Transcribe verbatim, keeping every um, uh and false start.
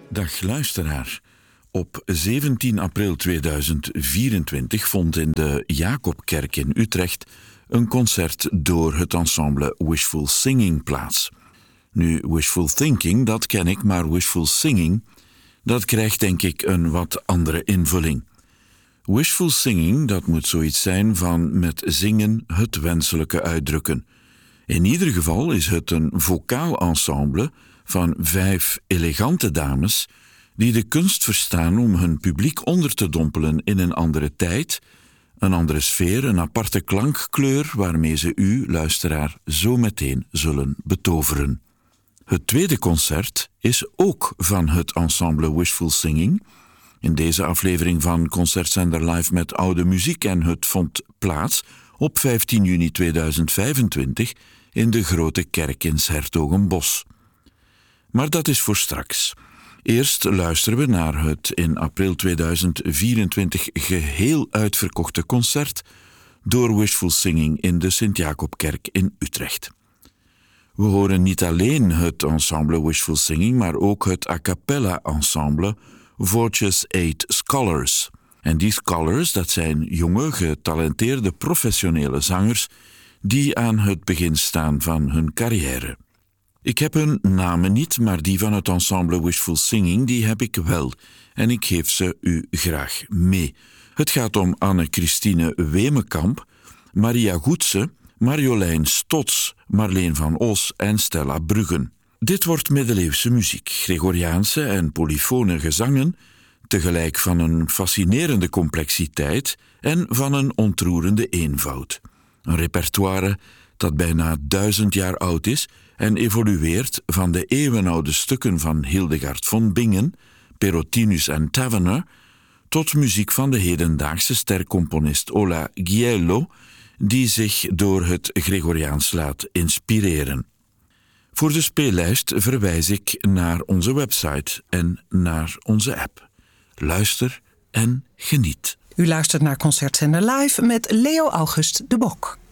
Dag luisteraar. Op zeventien april tweeduizend vierentwintig vond in de Jacobkerk in Utrecht een concert door het ensemble Wishful Singing plaats. Nu, wishful thinking, dat ken ik, maar wishful singing, dat krijgt denk ik een wat andere invulling. Wishful singing, dat moet zoiets zijn van met zingen het wenselijke uitdrukken. In ieder geval is het een vocaal ensemble van vijf elegante dames die de kunst verstaan om hun publiek onder te dompelen in een andere tijd, een andere sfeer, een aparte klankkleur waarmee ze u, luisteraar, zo meteen zullen betoveren. Het tweede concert is ook van het ensemble Wishful Singing. In deze aflevering van Concertzender Live met oude muziek en het vond plaats op vijftien juni tweeduizend vijfentwintig in de Grote Kerk in 's Hertogenbosch. Maar dat is voor straks. Eerst luisteren we naar het in april tweeduizend vierentwintig geheel uitverkochte concert door Wishful Singing in de Sint-Jacobkerk in Utrecht. We horen niet alleen het ensemble Wishful Singing, maar ook het a cappella ensemble Voces Eight Scholars. En die scholars, dat zijn jonge, getalenteerde professionele zangers die aan het begin staan van hun carrière. Ik heb hun namen niet, maar die van het ensemble Wishful Singing, die heb ik wel. En ik geef ze u graag mee. Het gaat om Anne-Christine Wemekamp, Maria Goetse, Marjolein Stots, Marleen van Os en Stella Bruggen. Dit wordt middeleeuwse muziek, Gregoriaanse en polyfone gezangen, tegelijk van een fascinerende complexiteit en van een ontroerende eenvoud. Een repertoire dat bijna duizend jaar oud is en evolueert van de eeuwenoude stukken van Hildegard von Bingen, Perotinus en Tavener, tot muziek van de hedendaagse stercomponist Ola Ghiello, die zich door het Gregoriaans laat inspireren. Voor de speellijst verwijs ik naar onze website en naar onze app. Luister en geniet. U luistert naar Concertzender Live met Leo August de Bok.